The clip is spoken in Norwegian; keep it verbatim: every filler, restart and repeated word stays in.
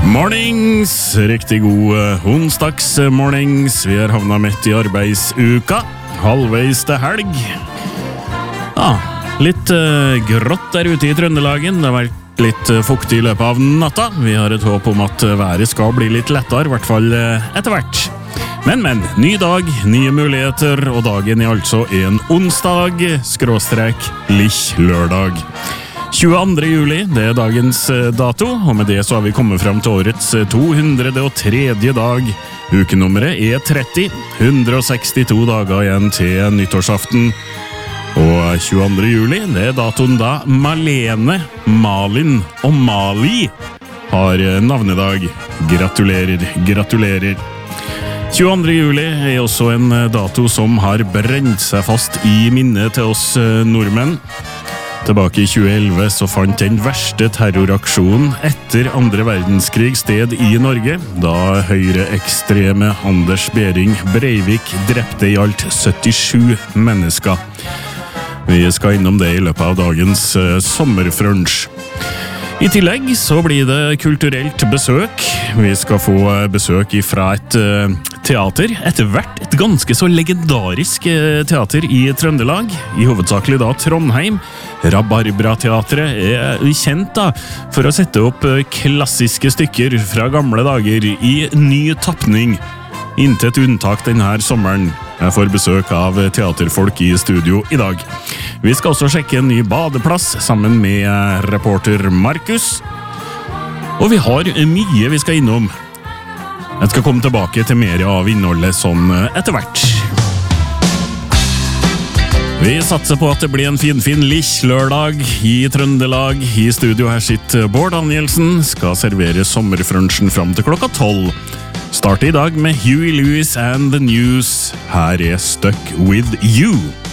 Mornings, riktig god onsdagsmornings. Vi har havnet midt i arbeidsuka, halvveis til helg. Ja, litt uh, grått der ute i Trøndelagen. Det har vært litt uh, fuktig i løpet av natta. Vi har et håp om at været skal bli litt lettere, i hvert fall uh, etter hvert. Men, men, ny dag, nye muligheter, og dagen er altså en onsdag, skråstrek, lich lørdag. tjueandre juli, det er dagens dato, og med det så har vi kommet frem til årets to hundre og tredje dag. Ukenummeret er tretti, hundre og sekstito dager igjen til nyttårsaften. Og tjueandre juli, det er datoen da Malene, Malin og Mali har navnedag. Gratulerer, gratulerer. tjueandre juli er også en dato som har brent seg fast i minnet til oss nordmenn. Tilbake i tjueelleve så fant den verste terroraksjonen etter andre verdenskrig sted i Norge, da høyreekstreme Anders Behring Breivik drepte i alt syttisju mennesker. Vi skal innom det i løpet av dagens uh, sommerfrunch. I tillegg så blir det kulturelt besøk. Vi skal få besøk fra et uh, teater, etter hvert et ganske så legendarisk uh, teater i Trøndelag, i hovedsakelig da Trondheim. Rabarbra-teatret er kjent da, for å sette opp uh, klassiske stykker fra gamle dager i ny tappning. Intet unntak denne sommeren. Jeg får besøk av teaterfolk i studio i dag. Vi skal også sjekke en ny badeplass sammen med reporter Markus. Og vi har mye vi skal innom. Jeg skal komme tilbake til mer av innholdet sånn etter hvert. Vi satser på at det blir en fin, fin lich-lørdag i Trøndelag. I studio her sitter Bård Danielsen, skal servere sommerfrunchen fram til klokka tolv. Start i dag med Huey Lewis and the News. Her er Stuck With You.